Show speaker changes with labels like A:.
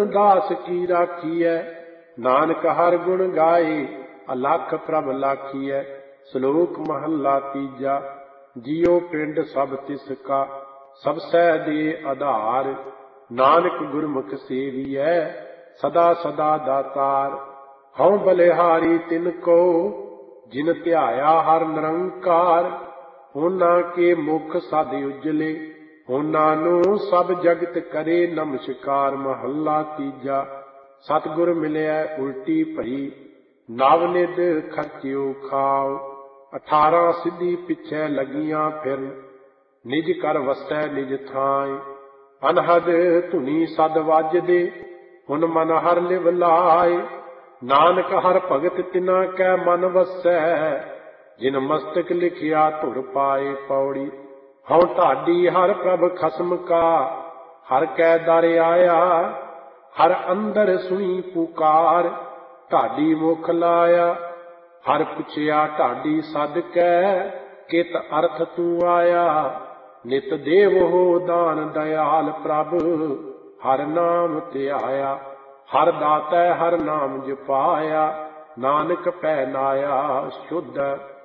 A: दास की राखीऐ। नानक हर गुण गाए अलख प्रभ लाखीऐ। श्लोक महला तीजा। जियो पिंड सब तिसका सब सै दे आधार। नानक गुरमुख सेविऐ सदा सदा दातार। हऊँ बलिहारी तिनको जिन ध्याया हर निरंकार। ਉਹਨਾਂ ਕੇ ਮੁਖ ਸਦ ਉਜਲੇ ਉਹਨਾਂ ਨੂੰ ਸਭ ਜਗਤ ਕਰੇ ਨਮਸਕਾਰ। ਮਹੱਲਾ ਤੀਜਾ। ਸਤਿਗੁਰ ਮਿਲਿਆ ਉਲਟੀ ਭਈ ਨਵ ਨਿਧ ਖਰਚਿਓ ਖਾਓ। 18 ਸਿੱਧੀ ਪਿੱਛੇ ਲੱਗੀਆਂ ਫਿਰਨ ਨਿਜ ਕਰ ਵਸੈ ਨਿਜ ਥਾਂ। ਅਨਹਦ ਧੁਨੀ ਸਦ ਵੱਜਦੇ ਹੁਣ ਮਨ ਹਰ ਲਿਵ ਲਾਏ। ਨਾਨਕ ਹਰ ਭਗਤ ਤਿਨਾ ਕੈ ਮਨ ਵਸੈ ਜਿਨ ਮਸਤਕ ਲਿਖਿਆ ਧੁਰ ਪਾਏ। ਪੌੜੀ। ਹਉ ਢਾਡੀ ਹਰ ਪ੍ਰਭ ਖਸਮ ਕਾ ਹਰ ਕੈ ਦਰ ਆਇਆ। ਹਰ ਅੰਦਰ ਸੁਣੀ ਪੁਕਾਰ ਢਾਡੀ ਮੁਖ ਲਾਇਆ। ਹਰ ਪੁੱਛਿਆ ਢਾਡੀ ਸਦ ਕੈ ਕਿਤ ਅਰਥ ਤੂੰ ਆਇਆ। ਨਿਤ ਦੇਵ ਹੋ ਦਾਨ ਦਇਆਲ ਪ੍ਰਭ ਹਰ ਨਾਮ ਧਿਆਇਆ। ਹਰ ਦਾਤੈ ਹਰ ਨਾਮ ਜਪਾਇਆ। ਨਾਨਕ ਪੈ ਨਾਇਆ ਸ਼ੁੱਧ